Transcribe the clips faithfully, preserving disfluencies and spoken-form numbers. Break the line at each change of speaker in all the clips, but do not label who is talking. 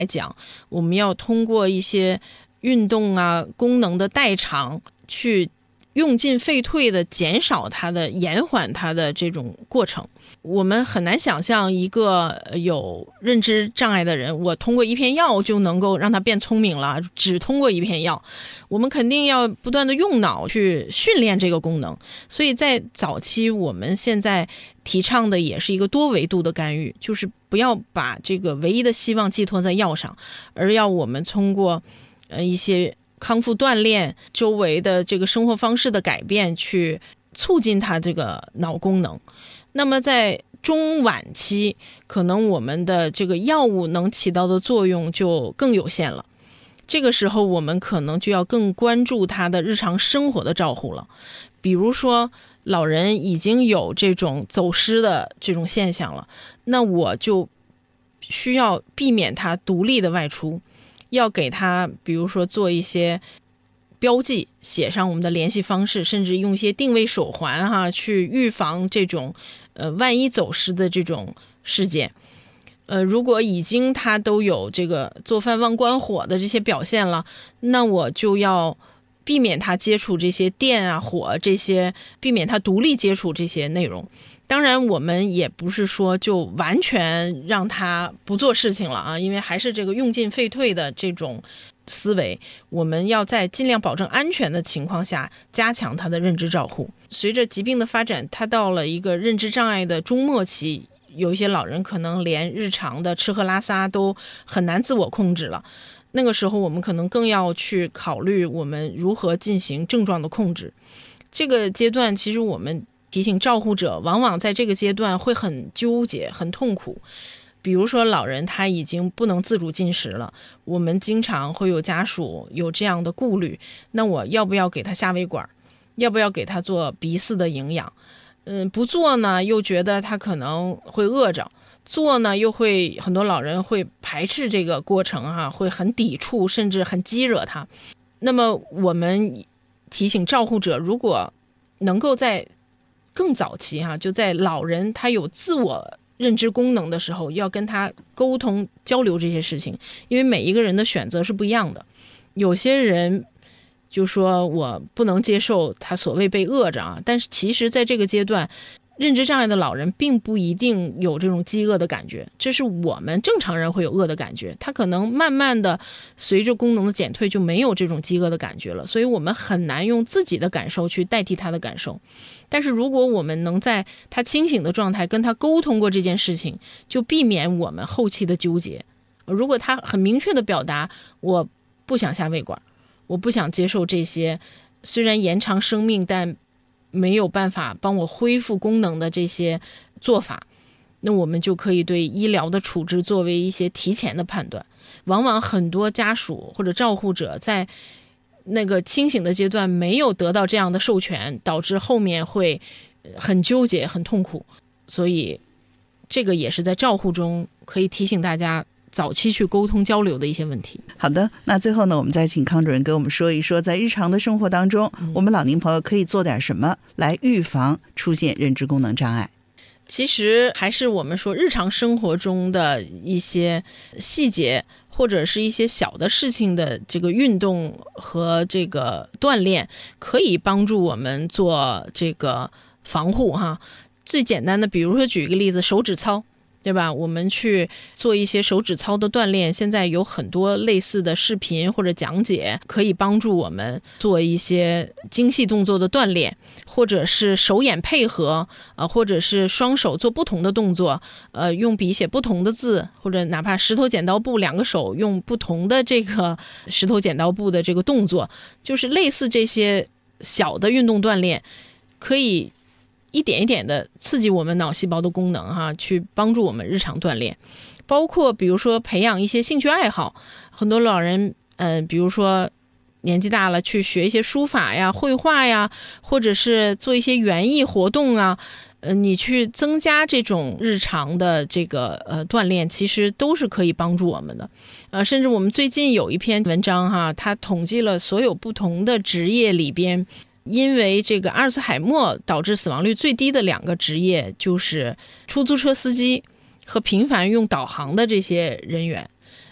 来讲，我们要通过一些运动啊、功能的代偿去用进废退的减少它的延缓它的这种过程。我们很难想象一个有认知障碍的人，我通过一片药就能够让他变聪明了，只通过一片药。我们肯定要不断的用脑去训练这个功能。所以在早期我们现在提倡的也是一个多维度的干预，就是不要把这个唯一的希望寄托在药上，而要我们通过呃一些康复锻炼、周围的这个生活方式的改变去促进它这个脑功能。那么在中晚期，可能我们的这个药物能起到的作用就更有限了。这个时候我们可能就要更关注他的日常生活的照护了。比如说老人已经有这种走失的这种现象了，那我就需要避免他独立的外出，要给他比如说做一些标记，写上我们的联系方式，甚至用一些定位手环哈，去预防这种呃万一走失的这种事件。呃，如果已经他都有这个做饭忘关火的这些表现了，那我就要避免他接触这些电啊火这些，避免他独立接触这些内容。当然我们也不是说就完全让他不做事情了啊，因为还是这个用进废退的这种思维，我们要在尽量保证安全的情况下加强他的认知照护。随着疾病的发展，他到了一个认知障碍的中末期，有一些老人可能连日常的吃喝拉撒都很难自我控制了，那个时候我们可能更要去考虑我们如何进行症状的控制。这个阶段其实我们提醒照护者往往在这个阶段会很纠结很痛苦。比如说老人他已经不能自主进食了，我们经常会有家属有这样的顾虑，那我要不要给他下胃管，要不要给他做鼻饲的营养？嗯，不做呢又觉得他可能会饿着，做呢又会很多老人会排斥这个过程哈、啊，会很抵触甚至很激惹他。那么我们提醒照护者，如果能够在更早期哈、啊，就在老人他有自我认知功能的时候，要跟他沟通交流这些事情，因为每一个人的选择是不一样的。有些人就说我不能接受他所谓被饿着啊，但是其实在这个阶段，认知障碍的老人并不一定有这种饥饿的感觉，这是我们正常人会有饿的感觉，他可能慢慢的随着功能的减退就没有这种饥饿的感觉了，所以我们很难用自己的感受去代替他的感受。但是如果我们能在他清醒的状态跟他沟通过这件事情，就避免我们后期的纠结。如果他很明确的表达我不想下胃管，我不想接受这些虽然延长生命但没有办法帮我恢复功能的这些做法，那我们就可以对医疗的处置作为一些提前的判断。往往很多家属或者照护者在那个清醒的阶段没有得到这样的授权，导致后面会很纠结很痛苦。所以这个也是在照护中可以提醒大家早期去沟通交流的一些问题。
好的，那最后呢，我们再请康主任给我们说一说，在日常的生活当中、嗯、我们老年朋友可以做点什么来预防出现认知功能障碍。
其实还是我们说日常生活中的一些细节或者是一些小的事情的这个运动和这个锻炼，可以帮助我们做这个防护哈。最简单的比如说举一个例子，手指操，对吧？我们去做一些手指操的锻炼，现在有很多类似的视频或者讲解，可以帮助我们做一些精细动作的锻炼，或者是手眼配合，呃，或者是双手做不同的动作，呃，用笔写不同的字，或者哪怕石头剪刀布，两个手用不同的这个石头剪刀布的这个动作，就是类似这些小的运动锻炼，可以一点一点的刺激我们脑细胞的功能哈，去帮助我们日常锻炼。包括比如说培养一些兴趣爱好，很多老人呃，比如说年纪大了去学一些书法呀、绘画呀，或者是做一些园艺活动啊，呃，你去增加这种日常的这个呃锻炼，其实都是可以帮助我们的。呃，甚至我们最近有一篇文章哈，它统计了所有不同的职业里边，因为这个阿尔茨海默导致死亡率最低的两个职业就是出租车司机和频繁用导航的这些人员。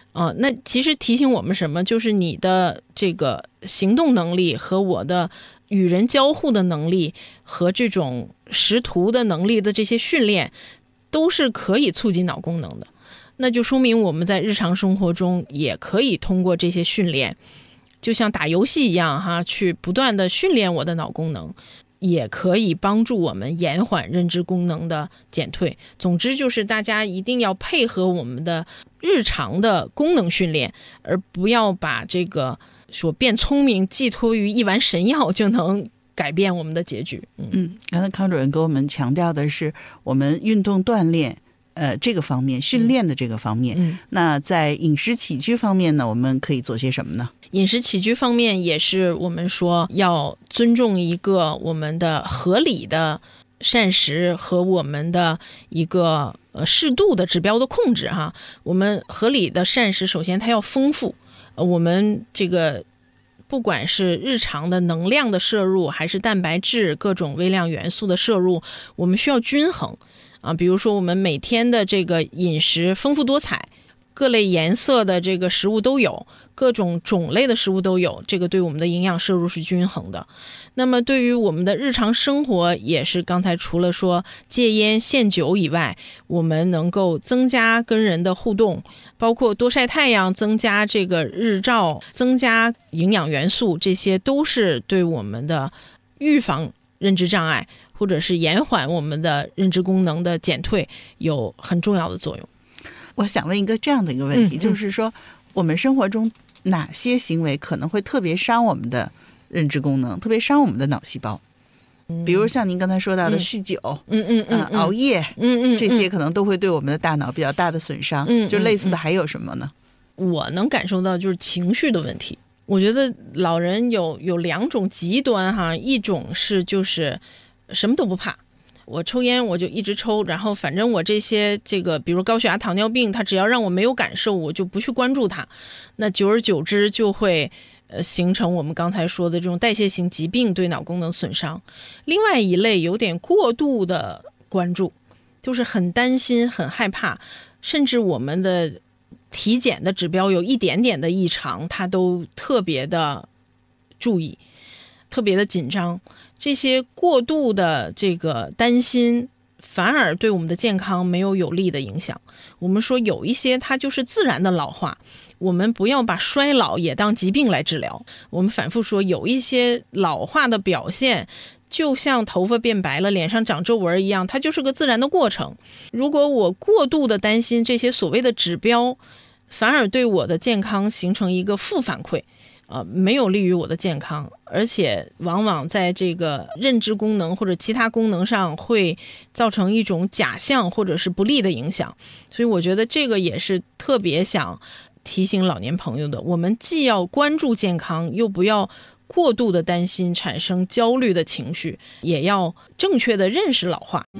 啊，那其实提醒我们什么？就是你的这个行动能力和我的与人交互的能力和这种识图的能力的这些训练，都是可以促进脑功能的。那就说明我们在日常生活中也可以通过这些训练，就像打游戏一样哈，去不断的训练我的脑功能，也可以帮助我们延缓认知功能的减退。总之就是大家一定要配合我们的日常的功能训练，而不要把这个说变聪明寄托于一丸神药就能改变我们的结局。嗯，
嗯刚才康主任给我们强调的是我们运动锻炼呃，这个方面训练的这个方面、嗯、那在饮食起居方面呢，我们可以做些什么呢？
饮食起居方面也是我们说要尊重一个我们的合理的膳食和我们的一个呃适度的指标的控制哈。我们合理的膳食首先它要丰富，呃、我们这个不管是日常的能量的摄入还是蛋白质各种微量元素的摄入，我们需要均衡啊。比如说我们每天的这个饮食丰富多彩，各类颜色的这个食物都有，各种种类的食物都有，这个对我们的营养摄入是均衡的。那么对于我们的日常生活也是，刚才除了说戒烟限酒以外，我们能够增加跟人的互动，包括多晒太阳，增加这个日照，增加营养元素，这些都是对我们的预防认知障碍或者是延缓我们的认知功能的减退有很重要的作用。
我想问一个这样的一个问题、嗯、就是说我们生活中哪些行为可能会特别伤我们的认知功能，特别伤我们的脑细胞？嗯、比如像您刚才说到的酗酒，嗯嗯嗯、呃，熬夜，嗯嗯，这些可能都会对我们的大脑比较大的损伤。嗯，就类似的还有什么呢？
我能感受到就是情绪的问题。我觉得老人有有两种极端哈，一种是就是什么都不怕。我抽烟我就一直抽，然后反正我这些这个比如高血压糖尿病，它只要让我没有感受我就不去关注它，那久而久之就会呃形成我们刚才说的这种代谢型疾病对脑功能损伤。另外一类有点过度的关注，就是很担心很害怕，甚至我们的体检的指标有一点点的异常他都特别的注意，特别的紧张。这些过度的这个担心反而对我们的健康没有有利的影响。我们说有一些它就是自然的老化，我们不要把衰老也当疾病来治疗。我们反复说有一些老化的表现就像头发变白了，脸上长皱纹一样，它就是个自然的过程。如果我过度的担心这些所谓的指标，反而对我的健康形成一个负反馈，呃，没有利于我的健康，而且往往在这个认知功能或者其他功能上会造成一种假象或者是不利的影响。所以我觉得这个也是特别想提醒老年朋友的，我们既要关注健康，又不要过度的担心产生焦虑的情绪，也要正确的认识老化。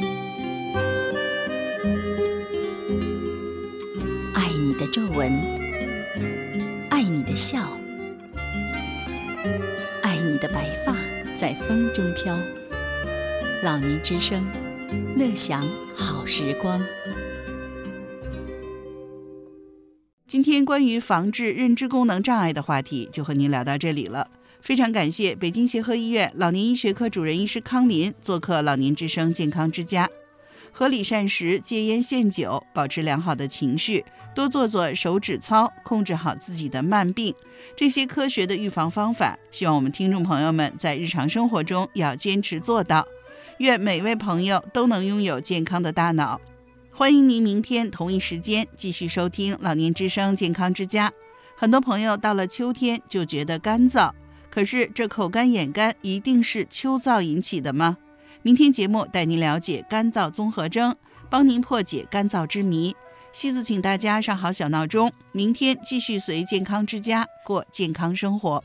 爱你的皱纹，爱你的笑，爱你的白发在风中飘。老年之声，乐享好时光。
今天关于防治认知功能障碍的话题就和您聊到这里了。非常感谢北京协和医院老年医学科主任医师康林做客老年之声健康之家。合理膳食，戒烟限酒，保持良好的情绪，多做做手指操，控制好自己的慢病，这些科学的预防方法，希望我们听众朋友们在日常生活中要坚持做到。愿每位朋友都能拥有健康的大脑。欢迎您明天同一时间继续收听老年之声健康之家。很多朋友到了秋天就觉得干燥，可是这口干眼干一定是秋燥引起的吗？明天节目带您了解干燥综合征，帮您破解干燥之谜。西子请大家上好小闹钟，明天继续随健康之家过健康生活。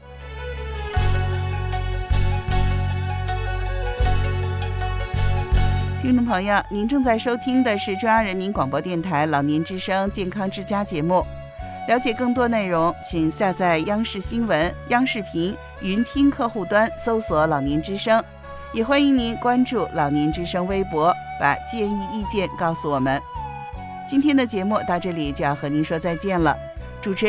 听众朋友，您正在收听的是中央人民广播电台老年之声健康之家节目。了解更多内容，请下载央视新闻、央视频云听客户端，搜索老年之声。也欢迎您关注老年之声微博，把建议意见告诉我们。今天的节目到这里就要和您说再见了。 主持人。